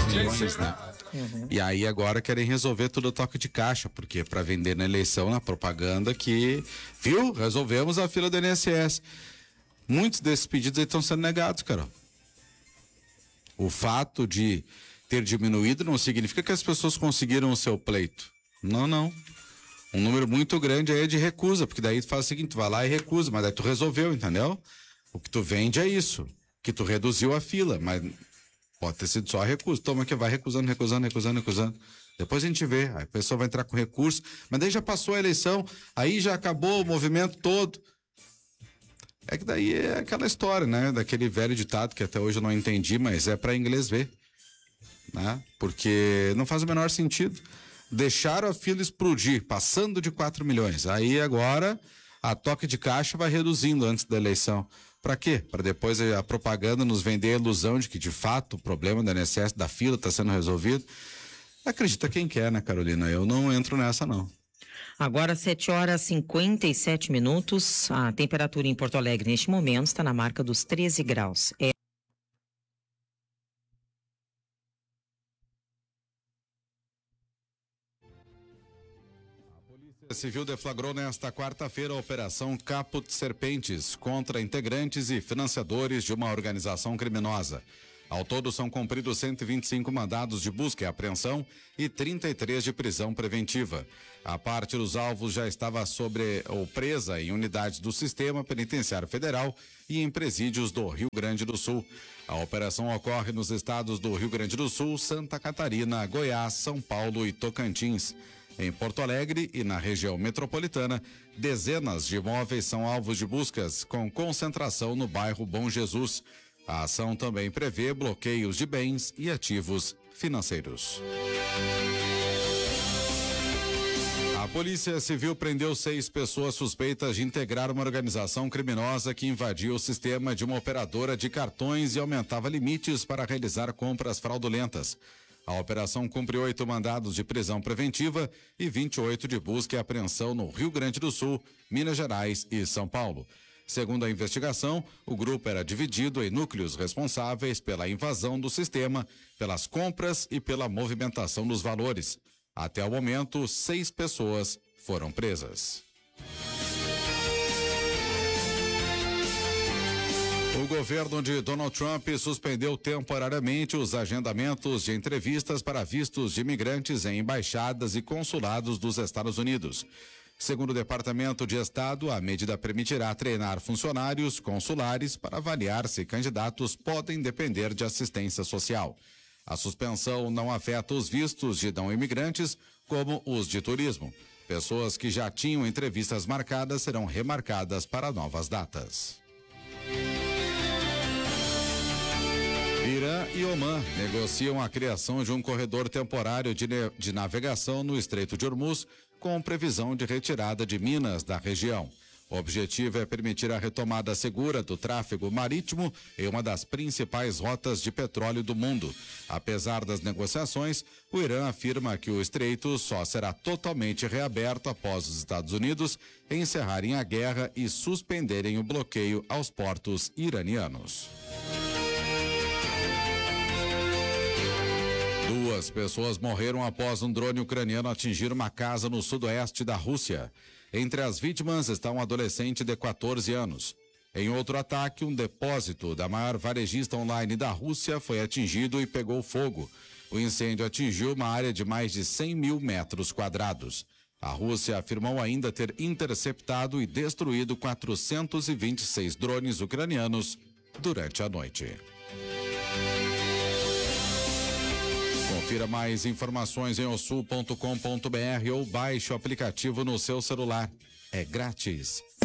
milhões, né? E aí agora querem resolver tudo a toque de caixa, porque para vender na eleição, na propaganda que, viu, resolvemos a fila do INSS. Muitos desses pedidos aí estão sendo negados, Carol. O fato de ter diminuído não significa que as pessoas conseguiram o seu pleito. Não. Um número muito grande aí é de recusa, porque daí tu faz o seguinte, tu vai lá e recusa, mas daí tu resolveu, entendeu? O que tu vende é isso, que tu reduziu a fila, mas pode ter sido só a recusa. Toma que vai recusando. Depois a gente vê, aí a pessoa vai entrar com recurso, mas daí já passou a eleição, aí já acabou o movimento todo. É que daí é aquela história, né? Daquele velho ditado que até hoje eu não entendi, mas é para inglês ver, né? Porque não faz o menor sentido. Deixaram a fila explodir, passando de 4 milhões. Aí agora a toque de caixa vai reduzindo antes da eleição. Para quê? Para depois a propaganda nos vender a ilusão de que de fato o problema da INSS, da fila, está sendo resolvido. Acredita quem quer, né, Carolina? Eu não entro nessa, não. Agora 7h57. A temperatura em Porto Alegre neste momento está na marca dos 13 graus. A Civil deflagrou nesta quarta-feira a Operação Caput Serpentes contra integrantes e financiadores de uma organização criminosa. Ao todo, são cumpridos 125 mandados de busca e apreensão e 33 de prisão preventiva. A parte dos alvos já estava presa em unidades do Sistema Penitenciário Federal e em presídios do Rio Grande do Sul. A operação ocorre nos estados do Rio Grande do Sul, Santa Catarina, Goiás, São Paulo e Tocantins. Em Porto Alegre e na região metropolitana, dezenas de imóveis são alvos de buscas, com concentração no bairro Bom Jesus. A ação também prevê bloqueios de bens e ativos financeiros. A Polícia Civil prendeu 6 pessoas suspeitas de integrar uma organização criminosa que invadiu o sistema de uma operadora de cartões e aumentava limites para realizar compras fraudulentas. A operação cumpre 8 mandados de prisão preventiva e 28 de busca e apreensão no Rio Grande do Sul, Minas Gerais e São Paulo. Segundo a investigação, o grupo era dividido em núcleos responsáveis pela invasão do sistema, pelas compras e pela movimentação dos valores. Até o momento, 6 pessoas foram presas. O governo de Donald Trump suspendeu temporariamente os agendamentos de entrevistas para vistos de imigrantes em embaixadas e consulados dos Estados Unidos. Segundo o Departamento de Estado, a medida permitirá treinar funcionários consulares para avaliar se candidatos podem depender de assistência social. A suspensão não afeta os vistos de não imigrantes, como os de turismo. Pessoas que já tinham entrevistas marcadas serão remarcadas para novas datas. Irã e Omã negociam a criação de um corredor temporário de navegação no Estreito de Hormuz, com previsão de retirada de minas da região. O objetivo é permitir a retomada segura do tráfego marítimo em uma das principais rotas de petróleo do mundo. Apesar das negociações, o Irã afirma que o estreito só será totalmente reaberto após os Estados Unidos encerrarem a guerra e suspenderem o bloqueio aos portos iranianos. 2 pessoas morreram após um drone ucraniano atingir uma casa no sudoeste da Rússia. Entre as vítimas está um adolescente de 14 anos. Em outro ataque, um depósito da maior varejista online da Rússia foi atingido e pegou fogo. O incêndio atingiu uma área de mais de 100 mil metros quadrados. A Rússia afirmou ainda ter interceptado e destruído 426 drones ucranianos durante a noite. Confira mais informações em osul.com.br ou baixe o aplicativo no seu celular. É grátis.